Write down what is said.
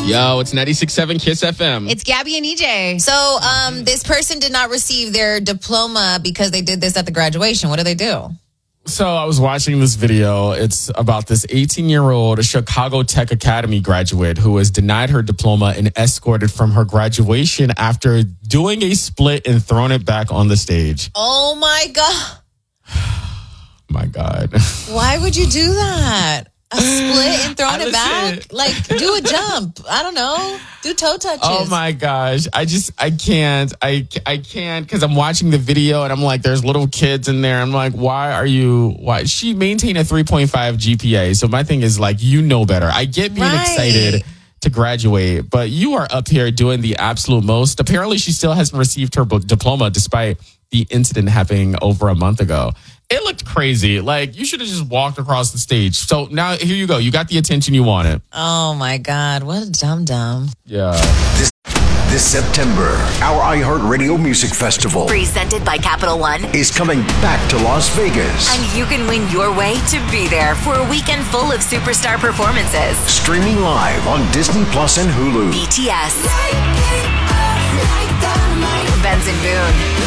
Yo, it's 96.7 Kiss FM. It's Gabby and EJ. So this person did not receive their diploma because they did this at the graduation. What do they do? So I was watching this video. It's about this 18-year-old Chicago Tech Academy graduate who was denied her diploma and escorted from her graduation after doing a split and thrown it back on the stage. Oh, my God. My God. Why would you do that? A split and throwing it back? Like, do a jump. I don't know. Do toe touches. Oh my gosh. I can't because I'm watching the video and I'm like, there's little kids in there. I'm like, why? She maintained a 3.5 GPA. So my thing is like, you know better. I get being excited to graduate, but you are up here doing the absolute most. Apparently she still hasn't received her diploma despite the incident happening over a month ago. It looked crazy. Like, you should have just walked across the stage. So now, here you go. You got the attention you wanted. Oh, my God. What a dum-dum. Yeah. This September, our iHeartRadio Music Festival, presented by Capital One, is coming back to Las Vegas. And you can win your way to be there for a weekend full of superstar performances. Streaming live on Disney Plus and Hulu. BTS. Benson Boone.